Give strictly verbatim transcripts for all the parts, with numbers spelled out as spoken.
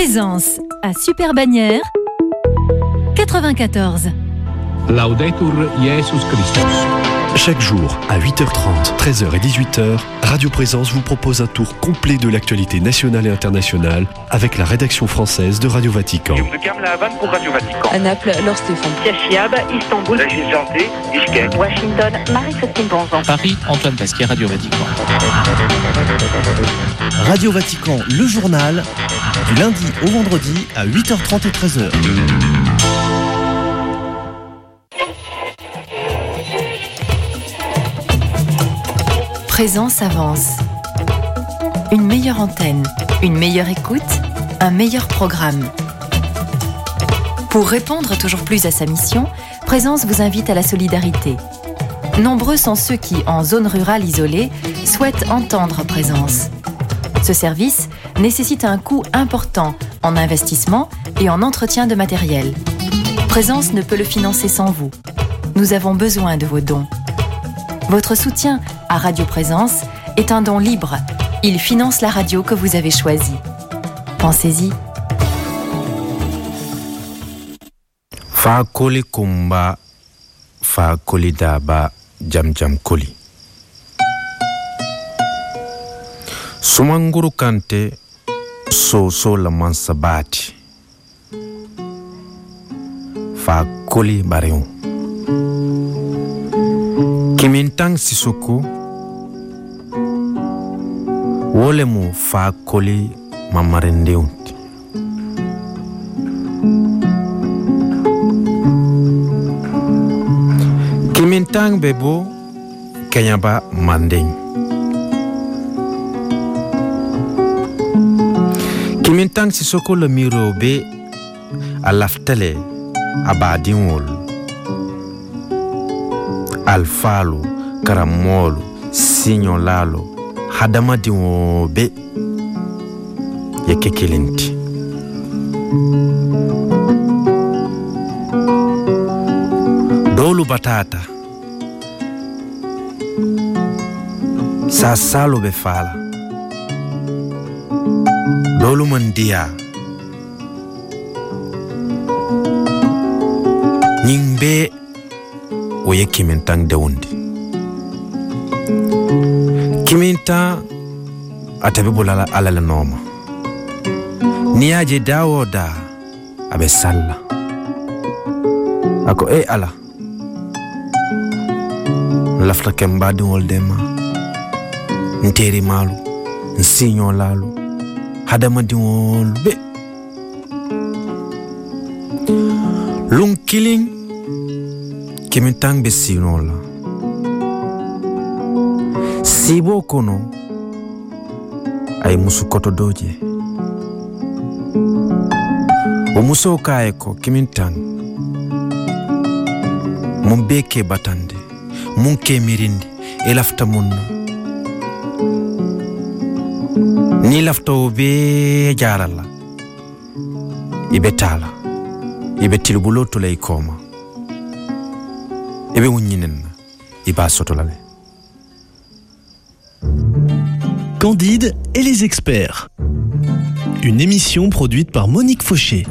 Présence à Super-Bagnères quatre-vingt-quatorze. Laudetur Jesus Christus. Chaque jour, à huit heures trente, treize heures et dix-huit heures, Radio Présence vous propose un tour complet de l'actualité nationale et internationale avec la rédaction française de Radio Vatican. pour Radio Vatican. À Naples, Laure Stéphane. Cachiab, Istanbul. Régis Janté, Bishkek. Washington, Marie-Christine Bonzan. Paris, Antoine Pasquier, Radio Vatican. Radio Vatican, le journal, du lundi au vendredi à huit heures trente et treize heures. Présence avance. Une meilleure antenne, une meilleure écoute, un meilleur programme. Pour répondre toujours plus à sa mission, Présence vous invite à la solidarité. Nombreux sont ceux qui, en zone rurale isolée, souhaitent entendre Présence. Ce service nécessite un coût important en investissement et en entretien de matériel. Présence ne peut le financer sans vous. Nous avons besoin de vos dons. Votre soutien à Radio Présence est un don libre. Il finance la radio que vous avez choisie. Pensez-y. Fa koli kumba, fa koli daba, jam jam koli. Sumanguru kante, so so la mansabati. Fa koli bareon. Kimintang Sissoko wole mu fa koli mamarendeunt. Kimintang bebo kenyaba mandeng. Kimintang Sissoko le mirobe alaftale abadinwol. Alfalo, karamolo, signolalo, hadamadiwo be yekekelenti. Dolu batata, sasalo be fala. Dolu mandia, nyingbe oye kimintang de wundi. Kiminta atabe bulala alala noma. Niaje dawo da abe salla. Ako e ala. Lafta kembadi woldema. Nteri malu. Nsinyo lalu. Hadama di wolbe. Lung killing Kimintang be sinola. Sibo kono ay musu koto doje. O muso kaeko kimintang. Mun beke batande, mun ke mirindi, e lafta munna. Ni lafta be jarala. Ibe tala. Ibe tilbuloto lay koma. Ebe unyinen, iba sotolale. Candide et les experts. Une émission produite par Monique Fauché.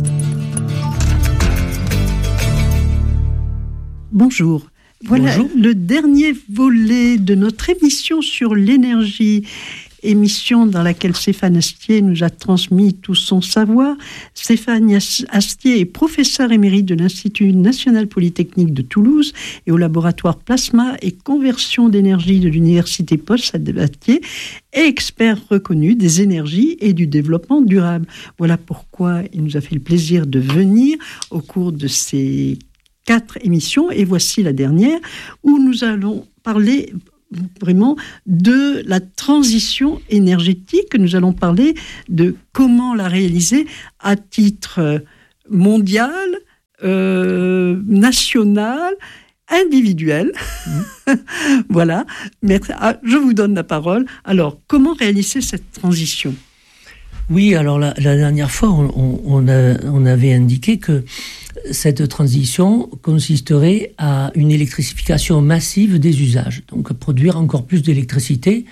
Bonjour. Voilà Bonjour. Le dernier volet de notre émission sur l'énergie. Émission dans laquelle Stéphane Astier nous a transmis tout son savoir. Stéphane Astier est professeur émérite de l'Institut national polytechnique de Toulouse et au laboratoire Plasma et conversion d'énergie de l'Université Paul Sabatier et expert reconnu des énergies et du développement durable. Voilà pourquoi il nous a fait le plaisir de venir au cours de ces quatre émissions. Et voici la dernière où nous allons parler vraiment de la transition énergétique. Nous allons parler de comment la réaliser à titre mondial, euh, national, individuel. Mmh. Voilà. Merci. Ah, je vous donne la parole. Alors, comment réaliser cette transition ? Oui, alors la, la dernière fois, on, on, a, on avait indiqué que cette transition consisterait à une électrification massive des usages, donc à produire encore plus d'électricité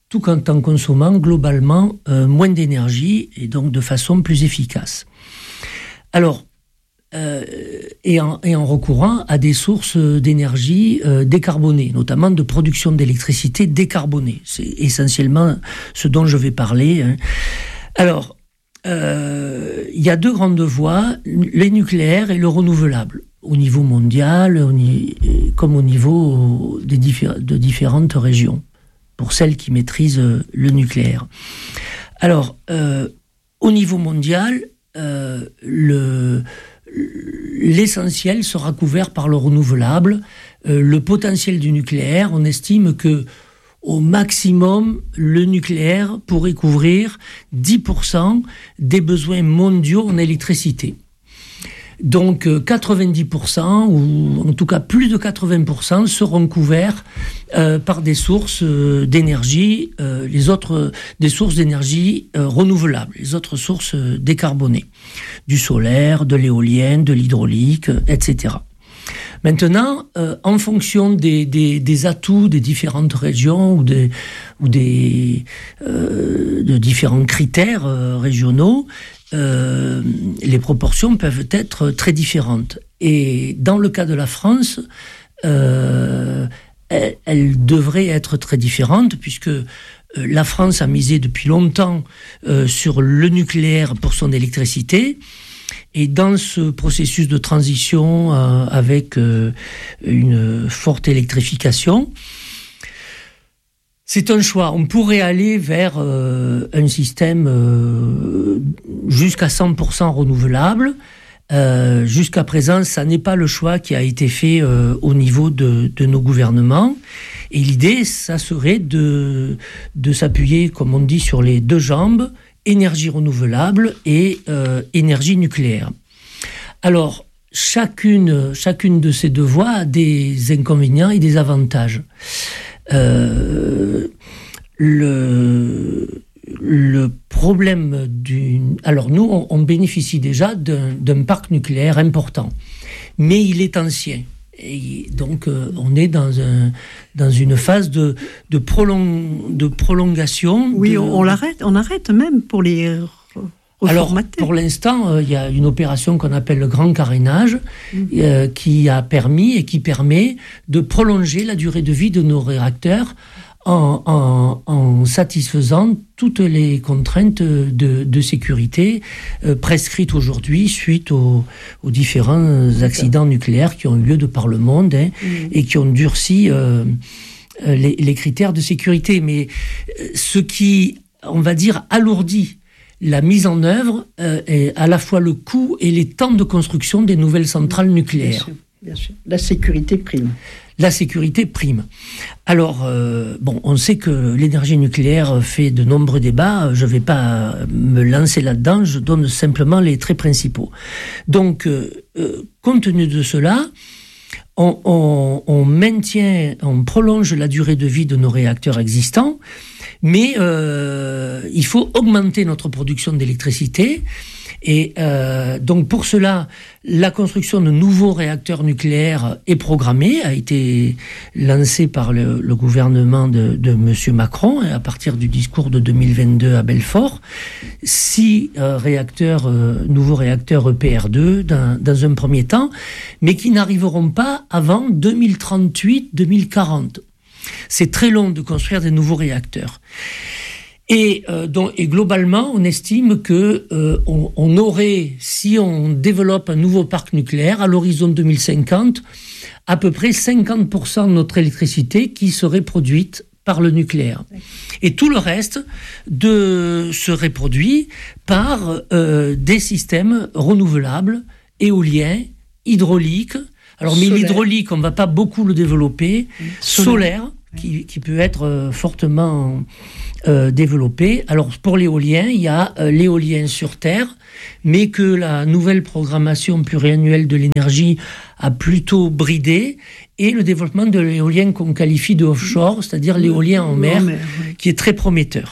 tout en consommant globalement euh, moins d'énergie et donc de façon plus efficace. Alors, euh, et, en, et en recourant à des sources d'énergie euh, décarbonées, notamment de production d'électricité décarbonée. C'est essentiellement ce dont je vais parler. Hein. Alors, euh, il y a deux grandes voies, les nucléaires et le renouvelable, au niveau mondial, au ni- comme au niveau des diffé- de différentes régions, pour celles qui maîtrisent le nucléaire. Alors, euh, au niveau mondial, euh, le, l'essentiel sera couvert par le renouvelable. Euh, le potentiel du nucléaire, on estime que au maximum, le nucléaire pourrait couvrir dix pour cent des besoins mondiaux en électricité. Donc quatre-vingt-dix pour cent, ou en tout cas plus de quatre-vingts pour cent, seront couverts euh, par des sources euh, d'énergie, euh, les autres, des sources d'énergie euh, renouvelables, les autres sources euh, décarbonées, du solaire, de l'éolien, de l'hydraulique, euh, et cetera. Maintenant, euh, en fonction des, des, des atouts des différentes régions ou des, ou des euh, de différents critères euh, régionaux, euh, les proportions peuvent être très différentes. Et dans le cas de la France, euh, elle, elle devrait être très différente puisque euh, la France a misé depuis longtemps euh, sur le nucléaire pour son électricité. Et dans ce processus de transition euh, avec euh, une forte électrification, c'est un choix. On pourrait aller vers euh, un système euh, jusqu'à cent pour cent renouvelable. Euh, jusqu'à présent, ça n'est pas le choix qui a été fait euh, au niveau de, de nos gouvernements. Et l'idée, ça serait de, de s'appuyer, comme on dit, sur les deux jambes, énergie renouvelable et euh, énergie nucléaire. Alors, chacune, chacune de ces deux voies a des inconvénients et des avantages. Euh, le, le problème d'une... Alors, nous, on, on bénéficie déjà d'un, d'un parc nucléaire important, mais il est ancien. Et donc, euh, on est dans, un, dans une phase de, de, prolong, de prolongation. Oui, de, on, on l'arrête, on arrête même pour les reformater. Alors, pour l'instant, il euh, y a une opération qu'on appelle le grand carénage, mmh. euh, qui a permis et qui permet de prolonger la durée de vie de nos réacteurs en, en, en satisfaisant toutes les contraintes de, de sécurité euh, prescrites aujourd'hui suite aux, aux différents accidents nucléaires qui ont eu lieu de par le monde hein, mmh. et qui ont durci euh, les, les critères de sécurité. Mais ce qui, on va dire, alourdit la mise en œuvre euh, est à la fois le coût et les temps de construction des nouvelles centrales nucléaires. Bien sûr, bien sûr. La sécurité prime. La sécurité prime. Alors, euh, bon, on sait que l'énergie nucléaire fait de nombreux débats. Je ne vais pas me lancer là-dedans, je donne simplement les traits principaux. Donc, euh, euh, compte tenu de cela, on, on, on maintient, on prolonge la durée de vie de nos réacteurs existants, mais euh, il faut augmenter notre production d'électricité. Et euh, donc pour cela, la construction de nouveaux réacteurs nucléaires est programmée, a été lancée par le, le gouvernement de, de M. Macron à partir du discours de deux mille vingt-deux à Belfort. Six euh, réacteurs, euh, nouveaux réacteurs E P R deux dans, dans un premier temps, mais qui n'arriveront pas avant deux mille trente-huit deux mille quarante. C'est très long de construire des nouveaux réacteurs. Et, euh, donc, et globalement, on estime que euh, on, on aurait, si on développe un nouveau parc nucléaire à l'horizon deux mille cinquante, à peu près cinquante pour cent de notre électricité qui serait produite par le nucléaire. Et tout le reste de, serait produit par euh, des systèmes renouvelables, éoliens, hydrauliques. Alors, mais solaire. L'hydraulique, on ne va pas beaucoup le développer. Solaire, solaire qui, qui peut être euh, fortement euh, développé. Alors, pour l'éolien, il y a euh, l'éolien sur Terre, mais que la nouvelle programmation pluriannuelle de l'énergie a plutôt bridé, et le développement de l'éolien qu'on qualifie de offshore, c'est-à-dire l'éolien en mer, en mer oui. qui est très prometteur.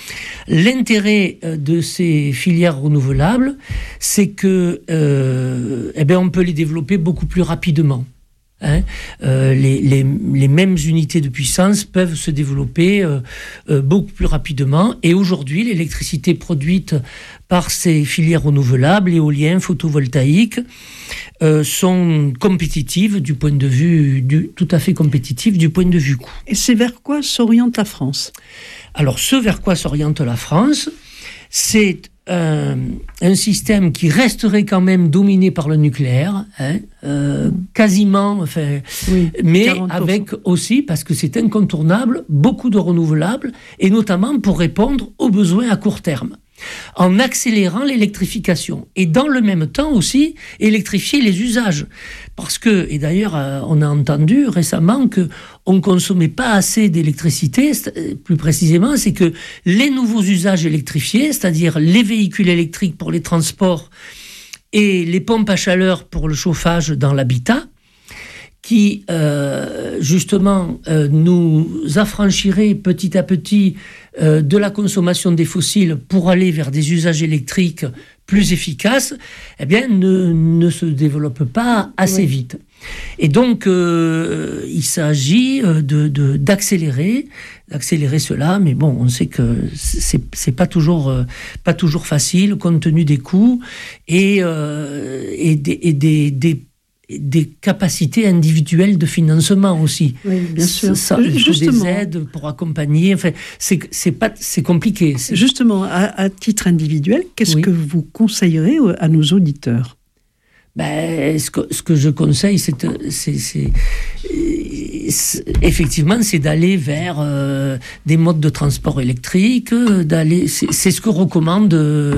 L'intérêt de ces filières renouvelables, c'est que, euh, eh bien, on peut les développer beaucoup plus rapidement. Hein, euh, les, les, les mêmes unités de puissance peuvent se développer euh, euh, beaucoup plus rapidement. Et aujourd'hui, l'électricité produite par ces filières renouvelables, éolien, photovoltaïque, euh, sont compétitives du point de vue, du, tout à fait compétitives du point de vue coût. Et c'est vers quoi s'oriente la France ? Alors, ce vers quoi s'oriente la France, c'est un, un système qui resterait quand même dominé par le nucléaire, hein, euh, quasiment, enfin, oui, mais quarante pour cent. Avec aussi, parce que c'est incontournable, beaucoup de renouvelables, et notamment pour répondre aux besoins à court terme, en accélérant l'électrification. Et dans le même temps aussi, électrifier les usages. Parce que, et d'ailleurs, euh, on a entendu récemment qu'on ne consommait pas assez d'électricité. Plus précisément, c'est que les nouveaux usages électrifiés, c'est-à-dire les véhicules électriques pour les transports et les pompes à chaleur pour le chauffage dans l'habitat, qui, euh, justement, euh, nous affranchirait petit à petit euh, de la consommation des fossiles pour aller vers des usages électriques plus efficaces, eh bien, ne, ne se développe pas assez oui. vite. Et donc, euh, il s'agit de, de, d'accélérer, d'accélérer cela, mais bon, on sait que c'est, c'est pas toujours, euh, pas toujours facile, compte tenu des coûts et, euh, et des, et des, des des capacités individuelles de financement aussi. Oui, bien sûr. Ça, il faut des aides pour accompagner. Enfin, c'est, c'est, pas, c'est compliqué. C'est... Justement, à, à titre individuel, qu'est-ce oui. que vous conseillerez à nos auditeurs ? Ben, ce, que, ce que je conseille, c'est, c'est, c'est, c'est effectivement, c'est d'aller vers euh, des modes de transport électrique, d'aller, c'est, c'est ce que recommande,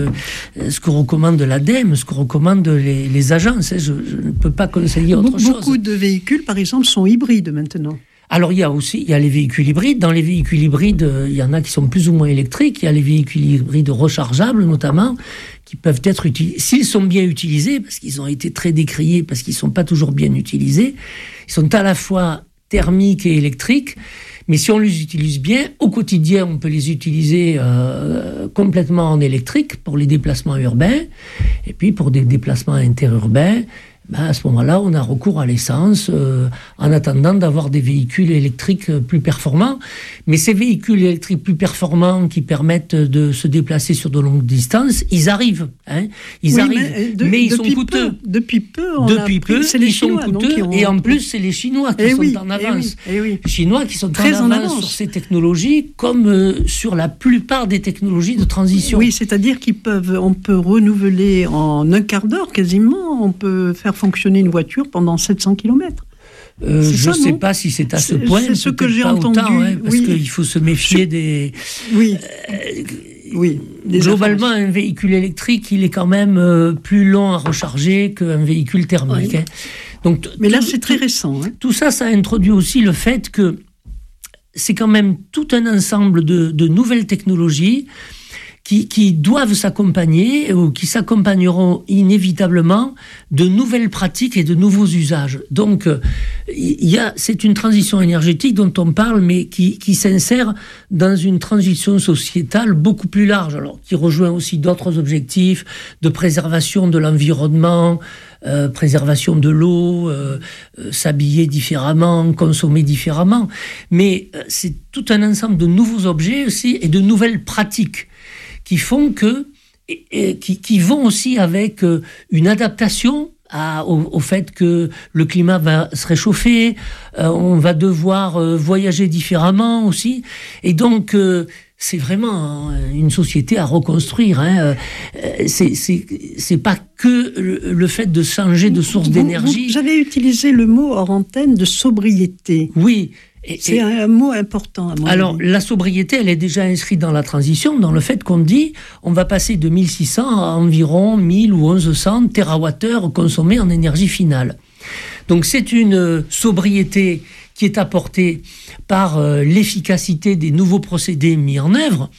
ce que recommande l'ADEME, ce que recommandent les, les agences. Je, je ne peux pas conseiller autre Be- chose. Beaucoup de véhicules, par exemple, sont hybrides maintenant. Alors, il y a aussi il y a les véhicules hybrides. Dans les véhicules hybrides, il y en a qui sont plus ou moins électriques. Il y a les véhicules hybrides rechargeables, notamment, qui peuvent être utilisés. S'ils sont bien utilisés, parce qu'ils ont été très décriés, parce qu'ils ne sont pas toujours bien utilisés, ils sont à la fois thermiques et électriques. Mais si on les utilise bien, au quotidien, on peut les utiliser euh, complètement en électrique pour les déplacements urbains. Et puis, pour des déplacements interurbains, ben à ce moment-là, on a recours à l'essence euh, en attendant d'avoir des véhicules électriques plus performants. Mais ces véhicules électriques plus performants qui permettent de se déplacer sur de longues distances, ils arrivent. Hein, ils oui, arrivent, mais, de, mais ils sont coûteux. Peu, depuis peu, on depuis a pris, peu, c'est les ils Chinois, sont coûteux. Ont... Et en plus, c'est les Chinois qui et sont oui, en avance. Et oui, et oui. Les Chinois qui sont Très en, en avance, avance sur ces technologies, comme euh, sur la plupart des technologies de transition. Oui, c'est-à-dire qu'ils peuvent, on peut renouveler en un quart d'heure quasiment. On peut faire fonctionner une voiture pendant sept cents kilomètres. Euh, je ne sais pas si c'est à ce c'est, point. C'est ce que j'ai pas entendu. Autant, hein, parce oui. qu'il faut se méfier je... des. Oui. Euh, oui. Des globalement, un véhicule électrique, il est quand même euh, plus long à recharger qu'un véhicule thermique. Oui. Hein. Donc, Mais là, tout, c'est très tout, récent. Hein. Tout ça, ça introduit aussi le fait que c'est quand même tout un ensemble de, de nouvelles technologies Qui, qui doivent s'accompagner ou qui s'accompagneront inévitablement de nouvelles pratiques et de nouveaux usages. Donc, il y a, c'est une transition énergétique dont on parle, mais qui, qui s'insère dans une transition sociétale beaucoup plus large, alors qui rejoint aussi d'autres objectifs de préservation de l'environnement, euh, préservation de l'eau, euh, euh, s'habiller différemment, consommer différemment. Mais euh, c'est tout un ensemble de nouveaux objets aussi et de nouvelles pratiques qui font que, et, et, qui, qui vont aussi avec euh, une adaptation à, au, au fait que le climat va se réchauffer, euh, on va devoir euh, voyager différemment aussi, et donc euh, c'est vraiment une société à reconstruire. Hein. C'est, c'est, c'est pas que le, le fait de changer de source vous, d'énergie. Vous, vous avez utilisé le mot hors antenne de sobriété. Oui. Et, c'est et, un mot important à mon Alors, avis. La sobriété, elle est déjà inscrite dans la transition, dans le fait qu'on dit on va passer de mille six cents à environ mille ou mille cent térawattheures consommés en énergie finale. Donc, c'est une sobriété qui est apportée par euh, l'efficacité des nouveaux procédés mis en œuvre.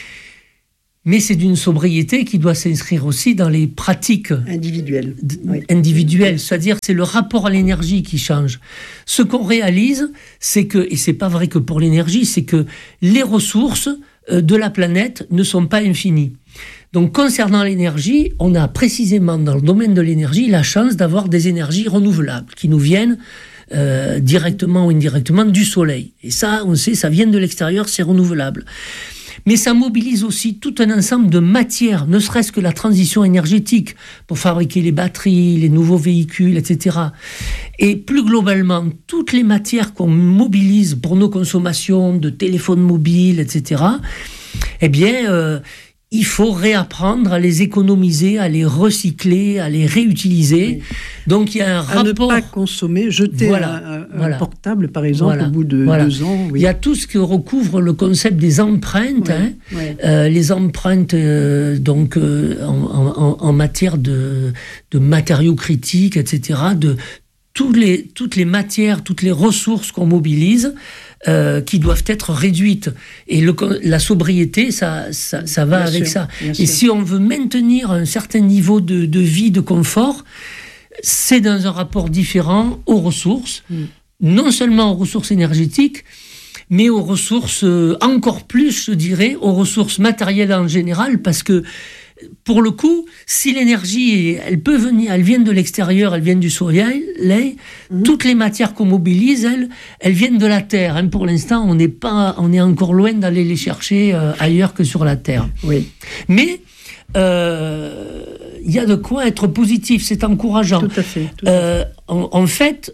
Mais c'est d'une sobriété qui doit s'inscrire aussi dans les pratiques individuelles. D- oui. individuelles, c'est-à-dire c'est le rapport à l'énergie qui change. Ce qu'on réalise, c'est que, et c'est pas vrai que pour l'énergie, c'est que les ressources de la planète ne sont pas infinies. Donc concernant l'énergie, on a précisément dans le domaine de l'énergie la chance d'avoir des énergies renouvelables qui nous viennent euh, directement ou indirectement du soleil. Et ça, on sait, ça vient de l'extérieur, c'est renouvelable. Mais ça mobilise aussi tout un ensemble de matières, ne serait-ce que la transition énergétique pour fabriquer les batteries, les nouveaux véhicules, et cetera. Et plus globalement, toutes les matières qu'on mobilise pour nos consommations de téléphones mobiles, et cetera, eh bien, euh, il faut réapprendre à les économiser, à les recycler, à les réutiliser. Oui. Donc il y a un à rapport... À ne pas consommer, jeter voilà, un, un voilà. portable, par exemple, voilà, au bout de voilà. deux ans. Oui. Il y a tout ce qui recouvre le concept des empreintes. Oui, hein, oui. Euh, les empreintes euh, donc, euh, en, en, en matière de, de matériaux critiques, et cetera, de tous les, toutes les matières, toutes les ressources qu'on mobilise, Euh, qui doivent être réduites. Et le, la sobriété, ça, ça, ça va bien avec sûr, ça. Et sûr. Si on veut maintenir un certain niveau de, de vie, de confort, c'est dans un rapport différent aux ressources, mm. non seulement aux ressources énergétiques, mais aux ressources, euh, encore plus, je dirais, aux ressources matérielles en général, parce que pour le coup, si l'énergie, elle peut venir, elle vient de l'extérieur, elle vient du soleil, mmh. toutes les matières qu'on mobilise, elles, elles viennent de la Terre. Hein. Pour l'instant, on n'est pas, on est encore loin d'aller les chercher euh, ailleurs que sur la Terre. Oui. Mais il euh, y a de quoi être positif, c'est encourageant. Tout à fait. Tout euh, en, en fait,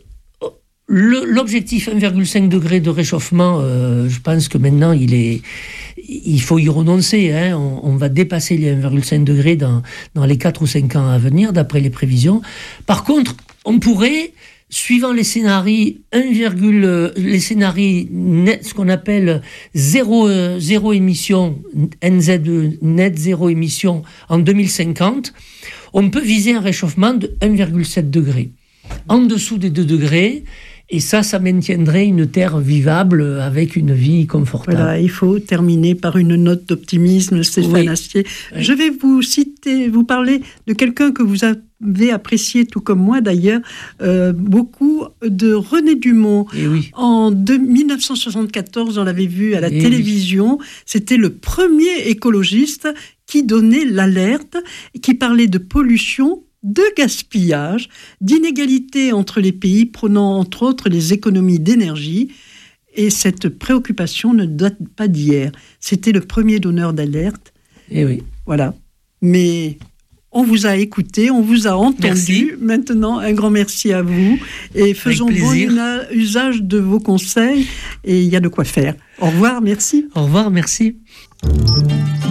le, l'objectif un virgule cinq degré de réchauffement, euh, je pense que maintenant, il est... il faut y renoncer. Hein. On, on va dépasser les un virgule cinq degrés dans, dans les quatre ou cinq ans à venir, d'après les prévisions. Par contre, on pourrait, suivant les scénarios, un, les scénarios net, ce qu'on appelle zéro, euh, zéro émission, N Z E, net zéro émission en deux mille cinquante, on peut viser un réchauffement de un virgule sept degré. En dessous des deux degrés, et ça, ça maintiendrait une terre vivable avec une vie confortable. Voilà, il faut terminer par une note d'optimisme, Stéphane oui. Astier. Oui. Je vais vous citer, vous parler de quelqu'un que vous avez apprécié, tout comme moi d'ailleurs, euh, beaucoup, de René Dumont. Et oui. En de, dix-neuf cent soixante-quatorze, on l'avait vu à la Et télévision. Oui. C'était le premier écologiste qui donnait l'alerte, qui parlait de pollution, de gaspillage, d'inégalité entre les pays, prônant entre autres les économies d'énergie. Et cette préoccupation ne date pas d'hier. C'était le premier donneur d'alerte. Et oui. Voilà. Mais on vous a écouté, on vous a entendu. Merci. Maintenant, un grand merci à vous. Et faisons bon usage de vos conseils. Et il y a de quoi faire. Au revoir, merci. Au revoir, merci.